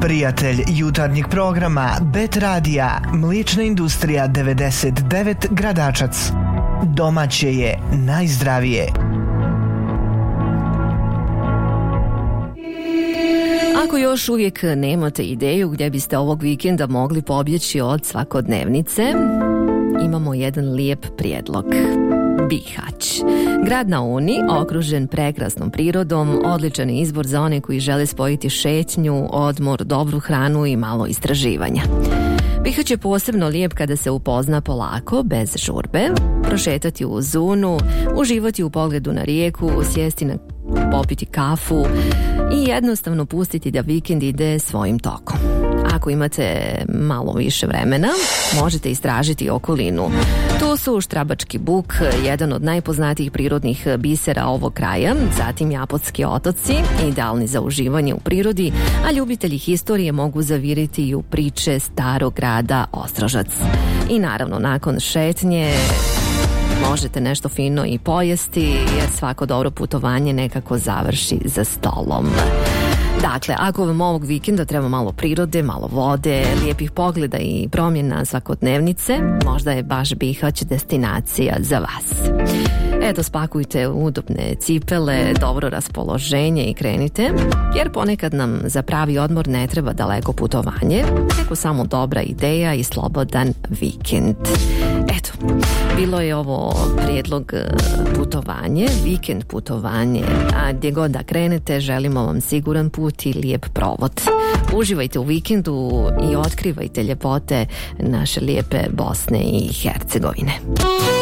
Prijatelj jutarnjeg programa Bet Radija, Mliječna industrija 99 Gradačac. Domaće je najzdravije. Ako još uvijek nemate ideju gdje biste ovog vikenda mogli pobjeći od svakodnevnice, imamo jedan lijep prijedlog. Bihać. Grad na Uni, okružen prekrasnom prirodom, odličan je izbor za one koji žele spojiti šetnju, odmor, dobru hranu i malo istraživanja. Bihać je posebno lijep kada se upozna polako, bez žurbe, prošetati u zunu, uživati u pogledu na rijeku, sjesti popiti kafu i jednostavno pustiti da vikend ide svojim tokom. Ako imate malo više vremena, možete istražiti okolinu. Tu su Štrabački buk, jedan od najpoznatijih prirodnih bisera ovog kraja, zatim Japotski otoci, idealni za uživanje u prirodi, a ljubitelji historije mogu zaviriti i u priče starog grada Ostrožac. I naravno, nakon šetnje možete nešto fino i pojesti, jer svako dobro putovanje nekako završi za stolom. Dakle, ako vam ovog vikenda treba malo prirode, malo vode, lijepih pogleda i promjena svakodnevnice, možda je baš Bihać destinacija za vas. Eto, spakujte udobne cipele, dobro raspoloženje i krenite, jer ponekad nam za pravi odmor ne treba daleko putovanje, nego samo dobra ideja i slobodan vikend. Eto, bilo je ovo prijedlog putovanje, vikend putovanje, a gdje god da krenete, želimo vam siguran put i lijep provod. Uživajte u vikendu i otkrivajte ljepote naše lijepe Bosne i Hercegovine.